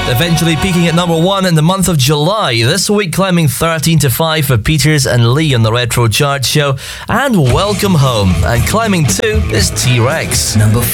Eventually peaking at number 1 in the month of July. This week climbing 13 to 5 for Peters and Lee on the Retro Chart Show. And Welcome Home. And climbing 2 is T-Rex. Number 4.